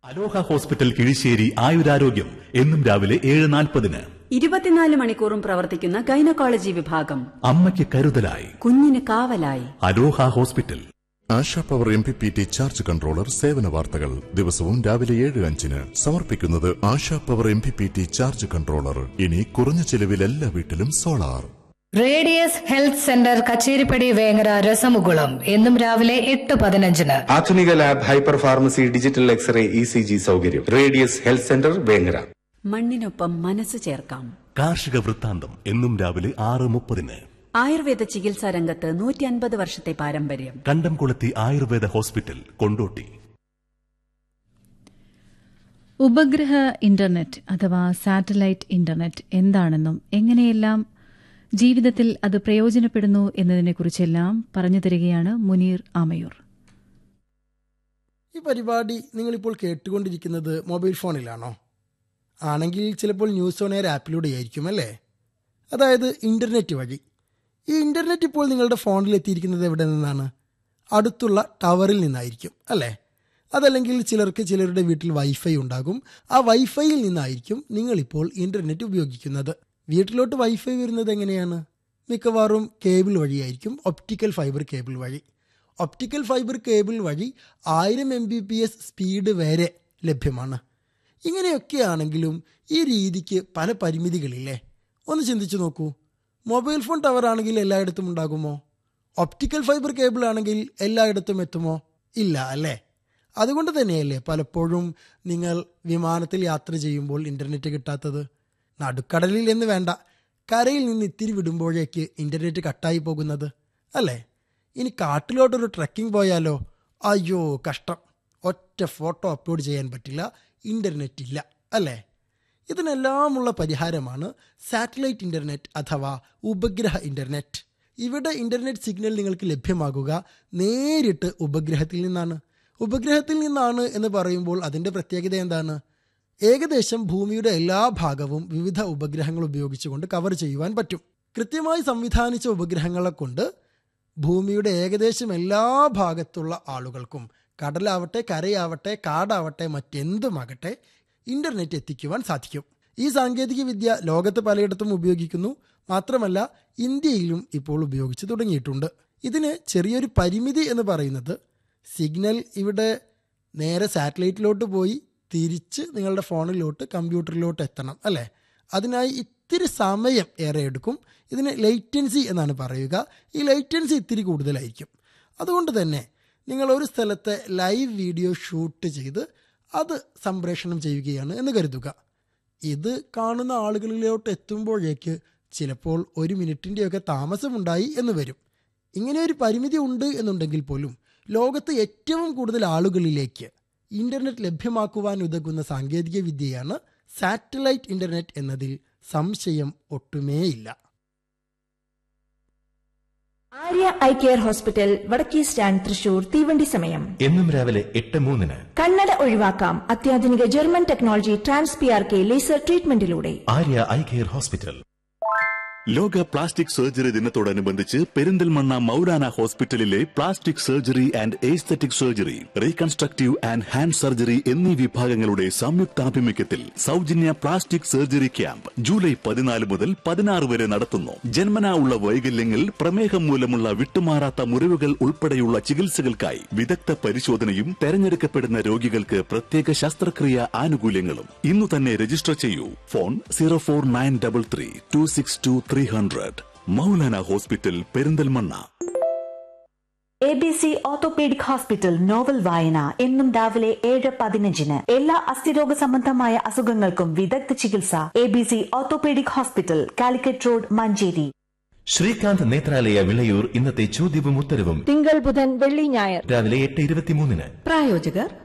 അലോഹ hospital Kizhissery ആയുരാരോഗ്യം എന്നും രാവിലെ 7:40. 24 മണിക്കൂറും പ്രവർത്തിക്കുന്ന ഗൈനക്കോളജി വിഭാഗം. അമ്മയ്ക്ക് കരുതലായി, കുഞ്ഞിന് കാവലായി. അലോഹ hospital. ASHA power MPPT charge controller സേവന വാർത്തകൾ ദിവസവും രാവിലെ 7:05 സമർപ്പിക്കുന്നത് ASHA power MPPT charge controller. ഇനി കുറഞ്ഞ ചെലവിൽ എല്ലാ വീട്ടിലും solar. Radius health centre Kacheripadi Vengara രസമുകുളം എന്നും രാവിലെ 8:15. ആധുനിക lab, hyper pharmacy, digital x-ray, ECG സൗകര്യം. Radius health centre Vengara. മണ്ണിനൊപ്പം മനസ്സ് ചേർക്കാം. കാർഷിക വൃത്താന്തം എന്നും രാവിലെ 6:30. ആയുർവേദ ചികിത്സാ രംഗത്ത് 150 വർഷത്തെ പാരമ്പര്യം. കണ്ടംകുളത്തി ആയുർവേദ ഹോസ്പിറ്റൽ, കൊണ്ടോട്ടി. ഉപഗ്രഹ ഇന്റർനെറ്റ് അഥവാ സാറ്റലൈറ്റ് ഇന്റർനെറ്റ് എന്താണെന്നും എങ്ങനെയെല്ലാം ജീവിതത്തിൽ അത് പ്രയോജനപ്പെടുന്നു എന്നതിനെക്കുറിച്ചെല്ലാം പറഞ്ഞു തരികയാണ് മുനീർ ആമയൂർ. ഈ പരിപാടി നിങ്ങളിപ്പോൾ കേട്ടുകൊണ്ടിരിക്കുന്നത് മൊബൈൽ ഫോണിലാണോ? ആണെങ്കിൽ ചിലപ്പോൾ ന്യൂസ് ഓൺ എയർ ആപ്പിലൂടെ ആയിരിക്കും അല്ലേ? അതായത് ഇന്റർനെറ്റ് വഴി. ഈ ഇന്റർനെറ്റ് ഇപ്പോൾ നിങ്ങളുടെ ഫോണിൽ എത്തിയിരിക്കുന്നത് എവിടെ നിന്നാണ്? അടുത്തുള്ള ടവറിൽ നിന്നായിരിക്കും അല്ലേ? അതല്ലെങ്കിൽ ചിലരുടെ വീട്ടിൽ വൈഫൈ ഉണ്ടാകും. ആ വൈഫൈയിൽ നിന്നായിരിക്കും നിങ്ങളിപ്പോൾ ഇന്റർനെറ്റ് ഉപയോഗിക്കുന്നത്. വീട്ടിലോട്ട് വൈഫൈ വരുന്നത് എങ്ങനെയാണ്? മിക്കവാറും കേബിൾ വഴിയായിരിക്കും, ഒപ്റ്റിക്കൽ ഫൈബർ കേബിൾ വഴി. ഒപ്റ്റിക്കൽ ഫൈബർ കേബിൾ വഴി 1000 Mbps സ്പീഡ് വരെ ലഭ്യമാണ്. ഇങ്ങനെയൊക്കെയാണെങ്കിലും ഈ രീതിക്ക് പല പരിമിതികളില്ലേ? ഒന്ന് ചിന്തിച്ചു നോക്കൂ. മൊബൈൽ ഫോൺ ടവർ ആണെങ്കിൽ എല്ലായിടത്തും ഉണ്ടാകുമോ? ഒപ്റ്റിക്കൽ ഫൈബർ കേബിൾ ആണെങ്കിൽ എല്ലായിടത്തും എത്തുമോ? ഇല്ല അല്ലേ? അതുകൊണ്ട് തന്നെയല്ലേ പലപ്പോഴും നിങ്ങൾ വിമാനത്തിൽ യാത്ര ചെയ്യുമ്പോൾ ഇന്റർനെറ്റ് കിട്ടാത്തത്? നടുക്കടലിൽ എന്ന് വേണ്ട, കരയിൽ നിന്ന് ഇത്തിരി വിടുമ്പോഴേക്ക് ഇന്റർനെറ്റ് കട്ടായി പോകുന്നത് അല്ലേ? ഇനി കാട്ടിലോട്ടൊരു ട്രെക്കിംഗ് പോയാലോ? അയ്യോ കഷ്ടം, ഒറ്റ ഫോട്ടോ അപ്ലോഡ് ചെയ്യാൻ പറ്റില്ല, ഇന്റർനെറ്റ് ഇല്ല അല്ലേ? ഇതിനെല്ലാമുള്ള പരിഹാരമാണ് സാറ്റലൈറ്റ് ഇന്റർനെറ്റ് അഥവാ ഉപഗ്രഹ ഇന്റർനെറ്റ്. ഇവിടെ ഇന്റർനെറ്റ് സിഗ്നൽ നിങ്ങൾക്ക് ലഭ്യമാകുക നേരിട്ട് ഉപഗ്രഹത്തിൽ നിന്നാണ്. ഉപഗ്രഹത്തിൽ നിന്നാണ് എന്ന് പറയുമ്പോൾ അതിൻ്റെ പ്രത്യേകത എന്താണ്? ഏകദേശം ഭൂമിയുടെ എല്ലാ ഭാഗവും വിവിധ ഉപഗ്രഹങ്ങൾ ഉപയോഗിച്ചുകൊണ്ട് കവർ ചെയ്യുവാൻ പറ്റും. കൃത്യമായി സംവിധാനിച്ച ഉപഗ്രഹങ്ങളെ കൊണ്ട് ഭൂമിയുടെ ഏകദേശം എല്ലാ ഭാഗത്തുള്ള ആളുകൾക്കും, കടലാവട്ടെ, കരയാവട്ടെ, കാടാവട്ടെ, മറ്റെന്തുമാകട്ടെ, ഇന്റർനെറ്റ് എത്തിക്കുവാൻ സാധിക്കും. ഈ സാങ്കേതിക വിദ്യ ലോകത്ത് പലയിടത്തും ഉപയോഗിക്കുന്നു. മാത്രമല്ല ഇന്ത്യയിലും ഇപ്പോൾ ഉപയോഗിച്ച് തുടങ്ങിയിട്ടുണ്ട്. ഇതിന് ചെറിയൊരു പരിമിതി എന്ന് പറയുന്നത് സിഗ്നൽ ഇവിടെ നേരെ സാറ്റലൈറ്റിലോട്ട് പോയി തിരിച്ച് നിങ്ങളുടെ ഫോണിലോട്ട്, കമ്പ്യൂട്ടറിലോട്ട് എത്തണം അല്ലേ? അതിനായി ഇത്തിരി സമയം ഏറെ എടുക്കും. ഇതിന് ലേറ്റൻസി എന്നാണ് പറയുക. ഈ ലേറ്റൻസി ഇത്തിരി കൂടുതലായിരിക്കും. അതുകൊണ്ട് തന്നെ നിങ്ങൾ ഒരു സ്ഥലത്തെ ലൈവ് വീഡിയോ ഷൂട്ട് ചെയ്ത് അത് സംപ്രേഷണം ചെയ്യുകയാണ് എന്ന് കരുതുക. ഇത് കാണുന്ന ആളുകളിലോട്ട് എത്തുമ്പോഴേക്ക് ചിലപ്പോൾ 1 മിനിറ്റിൻ്റെയൊക്കെ താമസമുണ്ടായി എന്ന് വരും. ഇങ്ങനെ ഒരു പരിമിതി ഉണ്ട് എന്നുണ്ടെങ്കിൽ പോലും ലോകത്ത് ഏറ്റവും കൂടുതൽ ആളുകളിലേക്ക് ഇന്റർനെറ്റ് ലഭ്യമാക്കുവാൻ ഉതകുന്ന സാങ്കേതിക വിദ്യയാണ് സാറ്റലൈറ്റ് ഇന്റർനെറ്റ് എന്നതിൽ സംശയം ഒട്ടുമേയില്ല. ആര്യ ഐ കെയർ ഹോസ്പിറ്റൽ, വടക്കേ സ്റ്റാൻഡ്, തൃശൂർ. തീവണ്ടി സമയം എന്നും രാവിലെ 8:03. കണ്ണട ഒഴിവാക്കാം അത്യാധുനിക German technology TransPRK laser ട്രീറ്റ്മെന്റിലൂടെ. Arya eye care hospital. ലോക പ്ലാസ്റ്റിക് സർജറി ദിനത്തോടനുബന്ധിച്ച് പെരിന്തൽമണ്ണ മൗലാന ഹോസ്പിറ്റലിലെ plastic surgery and aesthetic surgery, reconstructive and hand surgery എന്നീ വിഭാഗങ്ങളുടെ സംയുക്താഭിമുഖ്യത്തിൽ സൗജന്യ പ്ലാസ്റ്റിക് സർജറി ക്യാമ്പ് ജൂലൈ 14 മുതൽ 16 വരെ നടത്തുന്നു. ജന്മനാ ഉള്ള വൈകല്യങ്ങൾ, പ്രമേഹം മൂലമുള്ള വിട്ടുമാറാത്ത മുറിവുകൾ ഉൾപ്പെടെയുള്ള ചികിത്സകൾക്കായി വിദഗ്ധ പരിശോധനയും തെരഞ്ഞെടുക്കപ്പെടുന്ന രോഗികൾക്ക് പ്രത്യേക ശസ്ത്രക്രിയ ആനുകൂല്യങ്ങളും. ഇന്നു തന്നെ രജിസ്റ്റർ ചെയ്യൂ. Phone 04933 262 300. Maulana hospital, Perinthalmanna. ABC orthopaedic hospital novel വായന എന്നും രാവിലെ 7:15. എല്ലാ അസ്ഥിരോഗ സംബന്ധമായ അസുഖങ്ങൾക്കും വിദഗ്ധ ചികിത്സ. ABC orthopaedic hospital, Calicut road, Manjeri. Srikanth Nethralaya Vilayur ഇന്നത്തെ ചോദ്യവും ഉത്തരവും തിങ്കൾ, ബുധൻ, വെള്ളി, ഞായർ രാവിലെ 8:23. പ്രായോജകർ